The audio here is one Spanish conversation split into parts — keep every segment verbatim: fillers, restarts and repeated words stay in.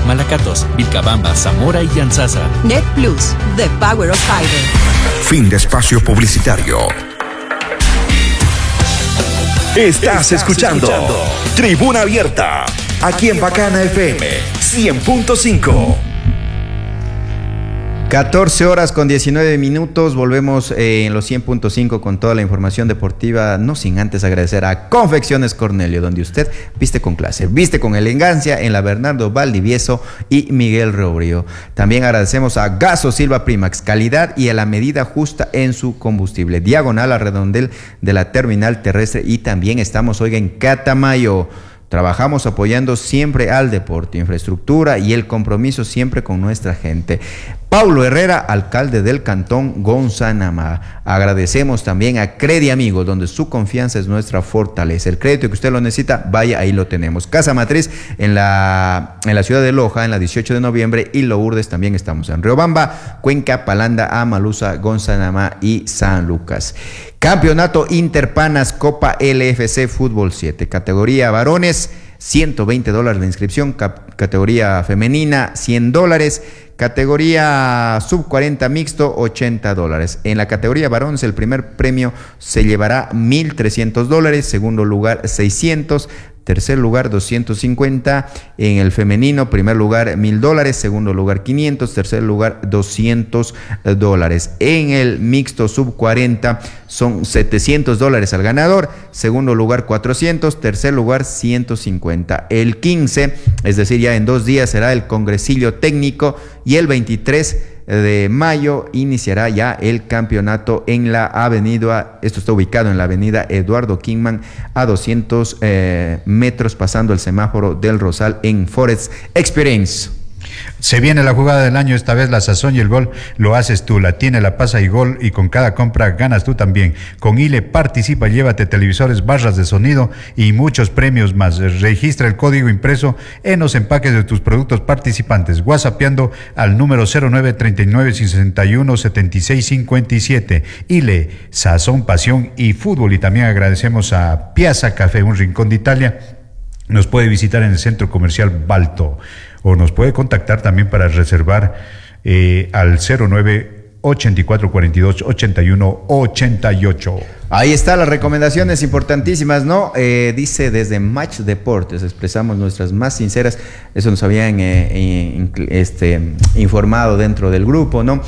Malacatos, Vilcabamba, Zamora y Yanzasa. Net Plus, the power of fiber. Fin de espacio publicitario. Estás, Estás escuchando, escuchando Tribuna Abierta, aquí en Bacana F M cien punto cinco. catorce horas con diecinueve minutos, volvemos eh, en los cien punto cinco con toda la información deportiva, no sin antes agradecer a Confecciones Cornelio, donde usted viste con clase, viste con elegancia en la Bernardo Valdivieso y Miguel Robrio. También agradecemos a Gaso Silva Primax, calidad y a la medida justa en su combustible, diagonal a redondel de la terminal terrestre, y también estamos hoy en Catamayo. Trabajamos apoyando siempre al deporte, infraestructura y el compromiso siempre con nuestra gente. Paulo Herrera, alcalde del cantón Gonzanamá. Agradecemos también a Credi Amigo, donde su confianza es nuestra fortaleza. El crédito que usted lo necesita, vaya, ahí lo tenemos. Casa Matriz en la, en la ciudad de Loja, en la dieciocho de noviembre, y Lourdes también estamos en Riobamba, Cuenca, Palanda, Amaluza, Gonzanamá y San Lucas. Campeonato Interpanas Copa L F C Fútbol siete, categoría varones, ciento veinte dólares de inscripción, cap- categoría femenina, cien dólares, categoría sub cuarenta mixto, ochenta dólares. En la categoría varones el primer premio se llevará mil trescientos dólares, segundo lugar seiscientos, tercer lugar doscientos cincuenta, en el femenino primer lugar mil dólares, segundo lugar quinientos, tercer lugar doscientos dólares. En el mixto sub cuarenta son setecientos dólares al ganador, segundo lugar cuatrocientos, tercer lugar ciento cincuenta. El quince, es decir, ya en dos días será el congresillo técnico, y el veintitrés de mayo iniciará ya el campeonato en la avenida, esto está ubicado en la avenida Eduardo Kingman, a doscientos eh, metros pasando el semáforo del Rosal en Forest Experience. Se viene la jugada del año, esta vez la sazón y el gol lo haces tú, la tiene, la pasa y gol, y con cada compra ganas tú también. Con I L E participa, llévate televisores, barras de sonido y muchos premios más. Registra el código impreso en los empaques de tus productos participantes, whatsappeando al número cero nueve treinta y nueve sesenta y uno setenta y seis cincuenta y siete. I L E, sazón, pasión y fútbol. Y también agradecemos a Piazza Café, un rincón de Italia. Nos puede visitar en el Centro Comercial Balto, o nos puede contactar también para reservar eh, al cero nueve ochenta y cuatro cuarenta y dos ochenta y uno ochenta y ocho. Ahí está, las recomendaciones importantísimas, ¿no? Eh, dice desde Match Deportes, expresamos nuestras más sinceras, eso nos habían eh, este, informado dentro del grupo, ¿no?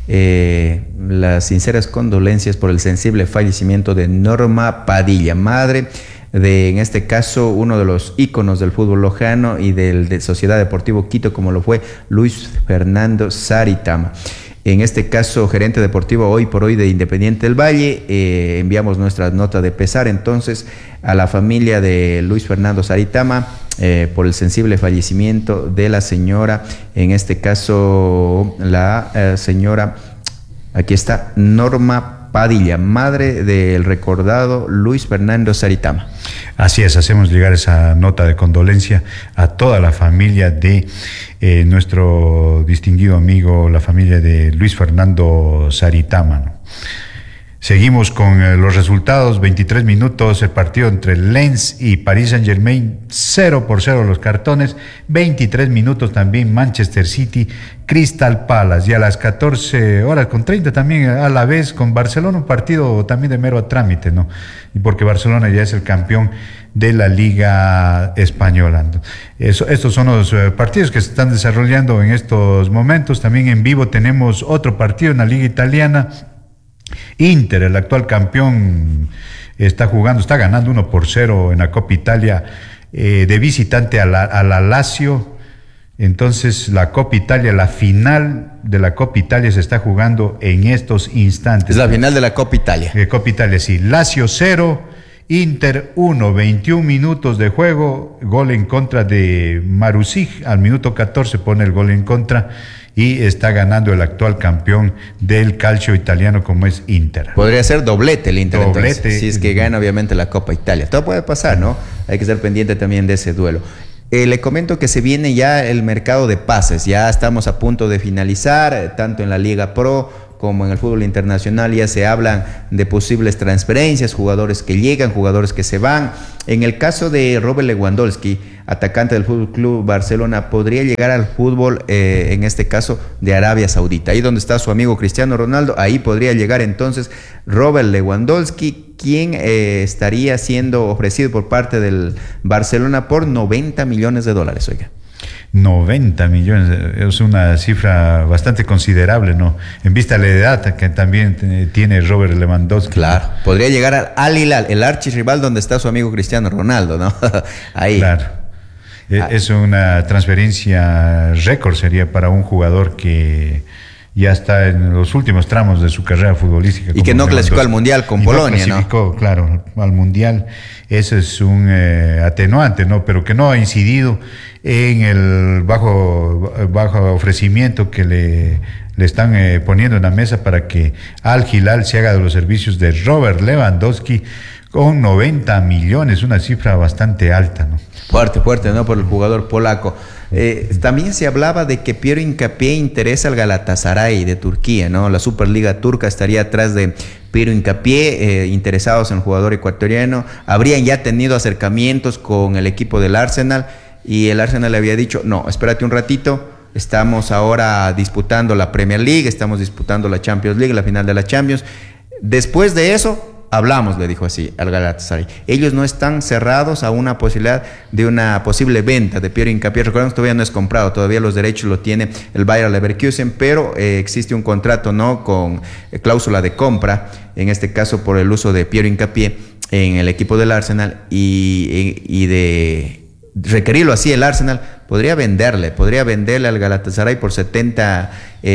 Eh, las sinceras condolencias por el sensible fallecimiento de Norma Padilla, madre de, en este caso, uno de los íconos del fútbol lojano y del de Sociedad Deportivo Quito, como lo fue Luis Fernando Saritama. En este caso, gerente deportivo hoy por hoy de Independiente del Valle. Eh, enviamos nuestra nota de pesar entonces a la familia de Luis Fernando Saritama eh, por el sensible fallecimiento de la señora, en este caso la eh, señora, aquí está, Norma Padilla, madre del recordado Luis Fernando Saritama. Así es, hacemos llegar esa nota de condolencia a toda la familia de eh, nuestro distinguido amigo, la familia de Luis Fernando Saritama, ¿no? Seguimos con eh, los resultados, veintitrés minutos, el partido entre Lens y Paris Saint-Germain, cero por cero los cartones, veintitrés minutos también Manchester City, Crystal Palace, y a las catorce horas con treinta también a la vez con Barcelona, un partido también de mero trámite, ¿no? Y porque Barcelona ya es el campeón de la Liga Española. Eso, estos son los eh, partidos que se están desarrollando en estos momentos. También en vivo tenemos otro partido en la Liga Italiana. Inter, el actual campeón, está jugando, está ganando uno por cero en la Copa Italia eh, de visitante a la, a la Lazio. Entonces la Copa Italia, la final de la Copa Italia se está jugando en estos instantes. Es la final de la Copa Italia. Eh, Copa Italia, sí. Lazio cero, Inter uno, veintiún minutos de juego, gol en contra de Marusic, al minuto catorce pone el gol en contra. Y está ganando el actual campeón del calcio italiano, como es Inter. Podría ser doblete el Inter, doblete, entonces, si es que gana obviamente la Copa Italia. Todo puede pasar, ¿no? Hay que estar pendiente también de ese duelo. Eh, le comento que se viene ya el mercado de pases. Ya estamos a punto de finalizar, eh, tanto en la Liga Pro como en el fútbol internacional ya se hablan de posibles transferencias, jugadores que llegan, jugadores que se van. En el caso de Robert Lewandowski, atacante del Fútbol Club Barcelona, podría llegar al fútbol, eh, en este caso, de Arabia Saudita. Ahí donde está su amigo Cristiano Ronaldo, ahí podría llegar entonces Robert Lewandowski, quien eh, estaría siendo ofrecido por parte del Barcelona por noventa millones de dólares, oiga. noventa millones, es una cifra bastante considerable, ¿no? En vista de la edad que también tiene Robert Lewandowski. Claro, podría llegar al Al Hilal, el archirrival donde está su amigo Cristiano Ronaldo, ¿no? Ahí. Claro. Ah. Es una transferencia récord, sería para un jugador que ya está en los últimos tramos de su carrera futbolística. Y que no clasificó al Mundial con Polonia, ¿no? clasificó, ¿no? Claro, al Mundial. Eso es un eh, atenuante, ¿no? Pero que no ha incidido en el bajo, bajo ofrecimiento que le, le están eh, poniendo en la mesa para que Al Hilal se haga de los servicios de Robert Lewandowski con noventa millones, una cifra bastante alta, ¿no? Fuerte, fuerte, ¿no? Por el jugador polaco. Eh, también se hablaba de que Piero Hincapié interesa al Galatasaray de Turquía, ¿no? La Superliga turca estaría atrás de Piero Hincapié, eh, interesados en el jugador ecuatoriano. Habrían ya tenido acercamientos con el equipo del Arsenal y el Arsenal le había dicho, no, espérate un ratito, estamos ahora disputando la Premier League, estamos disputando la Champions League, la final de la Champions. Después de eso hablamos, le dijo así al Galatasaray. Ellos no están cerrados a una posibilidad de una posible venta de Piero Hincapié. Recordemos que todavía no es comprado, todavía los derechos lo tiene el Bayer Leverkusen, pero eh, existe un contrato, ¿no? Con eh, cláusula de compra, en este caso por el uso de Piero Hincapié en el equipo del Arsenal y, y, y de requerirlo así el Arsenal, podría venderle, podría venderle al Galatasaray por setenta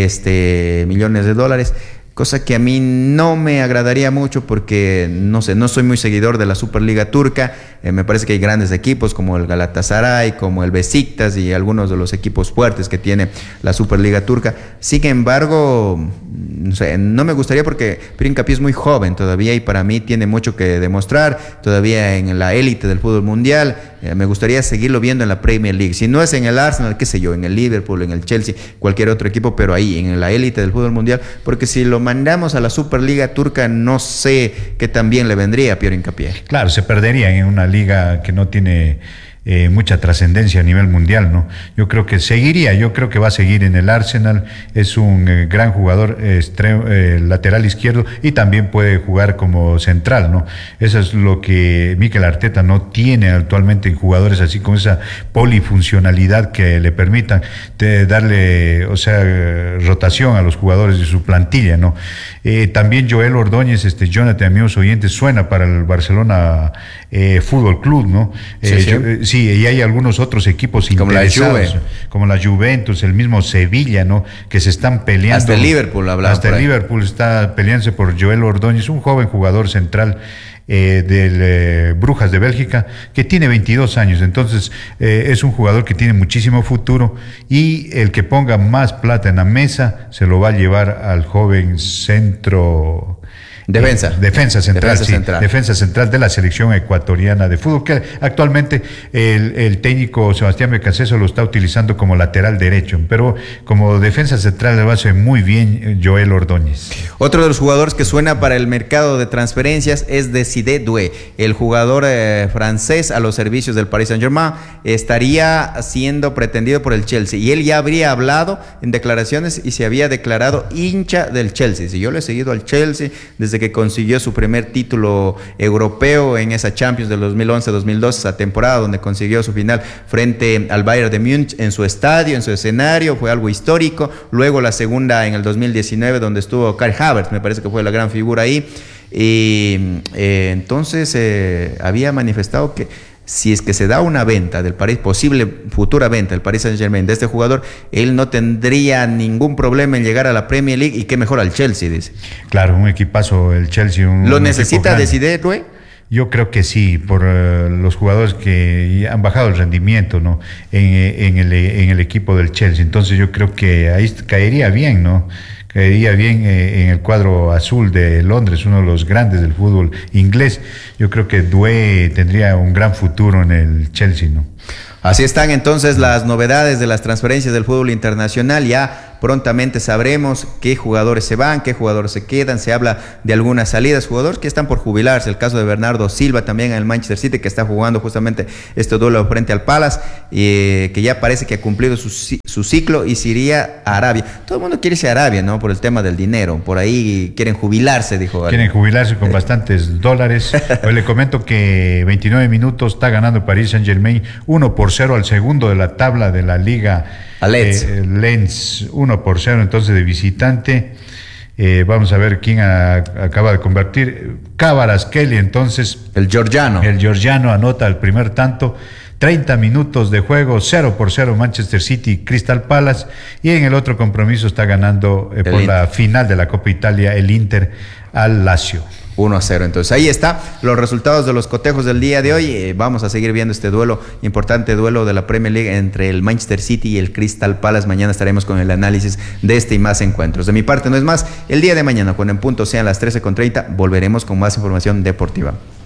este, millones de dólares. Cosa que a mí no me agradaría mucho porque, no sé, no soy muy seguidor de la Superliga turca. Eh, me parece que hay grandes equipos como el Galatasaray, como el Besiktas y algunos de los equipos fuertes que tiene la Superliga turca. Sin embargo, no sé, no me gustaría porque Piero Hincapié es muy joven todavía y para mí tiene mucho que demostrar. Todavía en la élite del fútbol mundial. Eh, me gustaría seguirlo viendo en la Premier League. Si no es en el Arsenal, qué sé yo, en el Liverpool, en el Chelsea, cualquier otro equipo, pero ahí, en la élite del fútbol mundial. Porque si lo mandamos a la Superliga turca, no sé qué tan bien le vendría a Piero Hincapié. Claro, se perdería en una liga que no tiene eh, mucha trascendencia a nivel mundial, ¿no? Yo creo que seguiría, yo creo que va a seguir en el Arsenal. Es un eh, gran jugador, eh, extremo, eh, lateral izquierdo, y también puede jugar como central, ¿no? Eso es lo que Mikel Arteta no tiene actualmente en jugadores así, con esa polifuncionalidad que le permitan de darle, o sea, rotación a los jugadores de su plantilla, ¿no? Eh, también Joel Ordóñez, este Jonathan, amigos oyentes, suena para el Barcelona eh, Fútbol Club, ¿no? Sí, eh, sí. Yo, eh, sí, y hay algunos otros equipos como interesados, la Juve. como la Juventus, el mismo Sevilla, ¿no? Que se están peleando. Hasta el Liverpool hablaba. Hasta el Liverpool está peleándose por Joel Ordóñez, un joven jugador central eh, del eh, Brujas de Bélgica, que tiene veintidós años. Entonces eh, es un jugador que tiene muchísimo futuro, y el que ponga más plata en la mesa se lo va a llevar al joven centro. Defensa. Eh, defensa central, defensa sí, central. defensa central de la selección ecuatoriana de fútbol, que actualmente el, el técnico Sebastián Becaceso lo está utilizando como lateral derecho, pero como defensa central le va a hacer muy bien Joel Ordóñez. Otro de los jugadores que suena para el mercado de transferencias es Desiré Doué, el jugador eh, francés a los servicios del Paris Saint-Germain. Estaría siendo pretendido por el Chelsea y él ya habría hablado en declaraciones y se había declarado hincha del Chelsea. Si yo le he seguido al Chelsea desde que consiguió su primer título europeo en esa Champions del dos mil once dos mil doce, esa temporada donde consiguió su final frente al Bayern de Múnich en su estadio, en su escenario, fue algo histórico. Luego la segunda en el dos mil diecinueve donde estuvo Kai Havertz, me parece que fue la gran figura ahí. Y eh, entonces eh, había manifestado que si es que se da una venta del París, posible futura venta del Paris Saint-Germain de este jugador, él no tendría ningún problema en llegar a la Premier League, y qué mejor al Chelsea, dice. Claro, un equipazo el Chelsea. Un, ¿Lo un necesita Desiré Doué? Yo creo que sí, por uh, los jugadores que han bajado el rendimiento, ¿no? En, en, el, en el equipo del Chelsea. Entonces yo creo que ahí caería bien, ¿no? Caería bien eh, en el cuadro azul de Londres, uno de los grandes del fútbol inglés. Yo creo que Doué tendría un gran futuro en el Chelsea, ¿no? Así están entonces las novedades de las transferencias del fútbol internacional. Ya Prontamente sabremos qué jugadores se van, qué jugadores se quedan. Se habla de algunas salidas, jugadores que están por jubilarse. El caso de Bernardo Silva también en el Manchester City, que está jugando justamente este duelo frente al Palace, eh, que ya parece que ha cumplido su, su ciclo y se iría a Arabia. Todo el mundo quiere irse a Arabia, ¿no? Por el tema del dinero. Por ahí quieren jubilarse, dijo. Quieren jubilarse con bastantes dólares. Hoy le comento que veintinueve minutos está ganando Paris Saint-Germain uno por cero al segundo de la tabla de la liga. A Lens. Eh, Lens, uno por cero entonces de visitante. Eh, vamos a ver quién a, acaba de convertir. Kvaratskhelia, entonces. El georgiano. El georgiano anota el primer tanto. treinta minutos de juego, cero por cero Manchester City, Crystal Palace. Y en el otro compromiso está ganando eh, por Inter. La final de la Copa Italia el Inter al Lazio. uno a cero. Entonces ahí está los resultados de los cotejos del día de hoy. Eh, vamos a seguir viendo este duelo, importante duelo de la Premier League entre el Manchester City y el Crystal Palace. Mañana estaremos con el análisis de este y más encuentros. De mi parte no es más. El día de mañana, cuando en punto sean las trece con treinta, volveremos con más información deportiva.